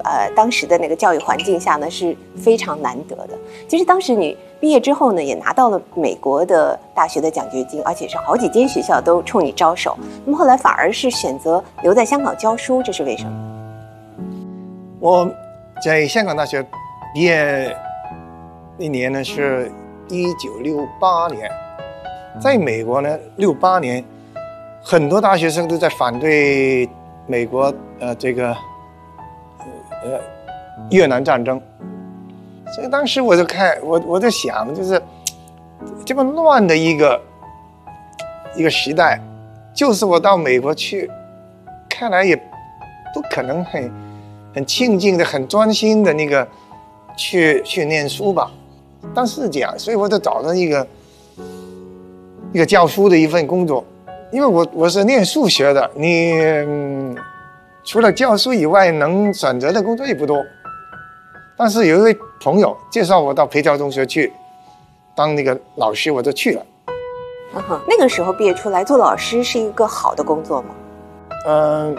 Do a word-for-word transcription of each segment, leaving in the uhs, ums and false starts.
呃当时的那个教育环境下呢是非常难得的。其实当时你毕业之后呢，也拿到了美国的大学的奖学金，而且是好几间学校都冲你招手。那么后来反而是选择留在香港教书，这是为什么？ 我在香港大学毕业那年呢是一九六八年，在美国呢六八年，很多大学生都在反对美国呃这个呃越南战争，所以当时我就看我我在想，就是这么乱的一个一个时代，就是我到美国去，看来也不可能很很静静的、很专心的那个去去念书吧。当时是这样，所以我就找到一个一个教书的一份工作，因为我我是念数学的，你、嗯、除了教书以外，能选择的工作也不多。但是有一位朋友介绍我到培侨中学去当那个老师，我就去了。 嗯哼，那个时候毕业出来做老师是一个好的工作吗？ 嗯、呃，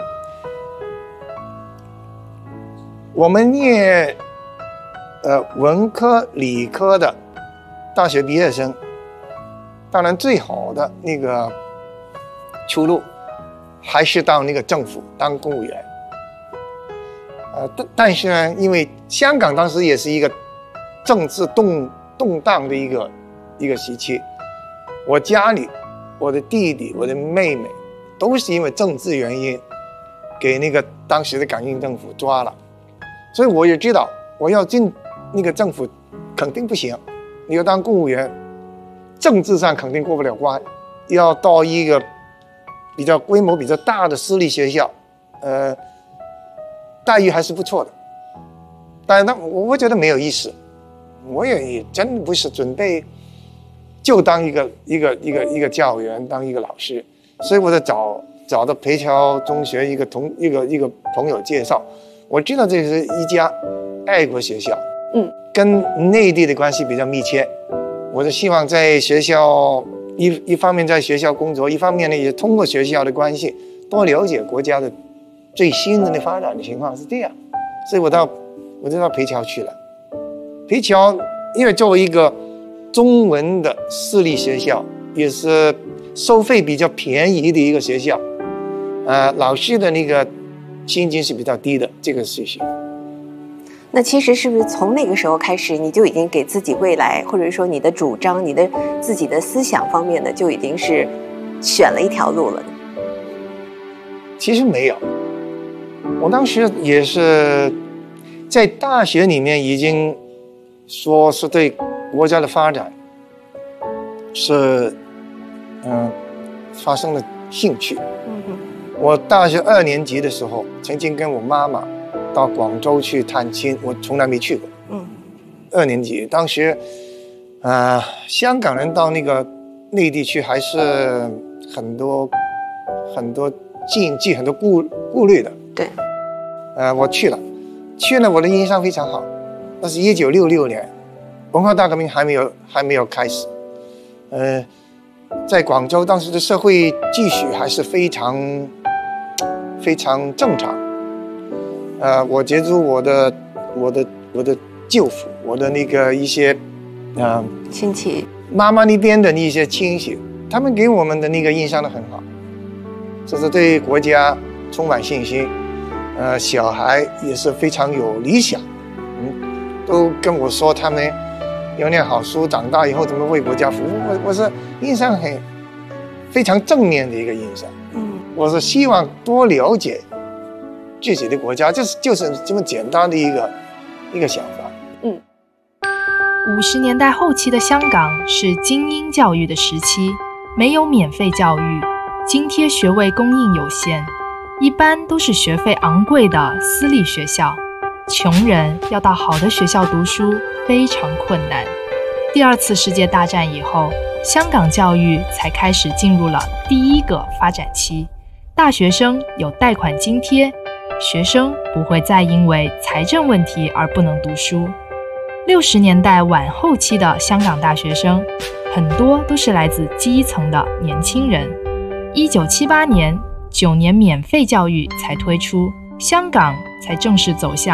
我们念呃文科、理科的大学毕业生，当然最好的那个出路还是到那个政府当公务员。呃，但但是呢，因为香港当时也是一个政治动动荡的一个一个时期，我家里我的弟弟、我的妹妹都是因为政治原因给那个当时的港英政府抓了，所以我也知道我要进那个政府肯定不行，你要当公务员，政治上肯定过不了关，要到一个比较规模比较大的私立学校，呃。待遇还是不错的，但是那我觉得没有意思，我也真不是准备就当一个一个一个一个教员，当一个老师，所以我就找找到培侨中学一个同一个一个朋友介绍，我知道这是一家爱国学校，嗯，跟内地的关系比较密切，我就希望在学校一一方面在学校工作，一方面呢也通过学校的关系多了解国家的最新的那发展的情况是这样，所以我到我就到培侨去了。培侨因为作为一个中文的私立学校，也是收费比较便宜的一个学校，呃，老师的那个薪金是比较低的，这个事情。 那其实是不是从那个时候开始，你就已经给自己未来，或者说你的主张、你的自己的思想方面的，就已经是选了一条路了呢？ 其实没有。我当时也是在大学里面已经说是对国家的发展是嗯发生了兴趣。嗯哼，我大学二年级的时候，曾经跟我妈妈到广州去探亲，我从来没去过。嗯，二年级当时，啊、呃，香港人到那个内地去还是很多很多禁忌、很多顾顾虑的。 对。 呃，我去了，去了，我的印象非常好。那是一九六六年，文化大革命还没有还没有开始。呃，在广州当时的社会秩序还是非常非常正常。呃，我接触我的我的我的舅父，我的那个一些呃亲戚， 妈妈那边的那些亲戚，他们给我们的那个印象都很好，就是对国家充满信心。呃，小孩也是非常有理想，嗯，都跟我说他们要念好书，长大以后怎么为国家服务。我我是印象很非常正面的一个印象。嗯，我是希望多了解自己的国家，就是就是这么简单的一个一个想法。嗯， 五十年代后期的香港是精英教育的时期，没有免费教育，津贴学位供应有限。一般都是学费昂贵的私立学校，穷人要到好的学校读书非常困难。第二次世界大战以后，香港教育才开始进入了第一个发展期，大学生有贷款津贴，学生不会再因为财政问题而不能读书。六十年代晚后期的香港大学生，很多都是来自基层的年轻人。一九七八年九年免费教育才推出，香港才正式走向